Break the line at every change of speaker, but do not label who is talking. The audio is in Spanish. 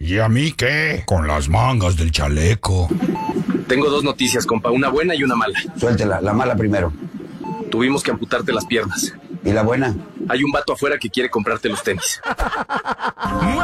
¿Y a mí qué? Con las mangas del chaleco.
Tengo dos noticias, compa, una buena y una mala.
Suéltela, la mala primero.
Tuvimos que amputarte las piernas.
¿Y la buena?
Hay un vato afuera que quiere comprarte los tenis.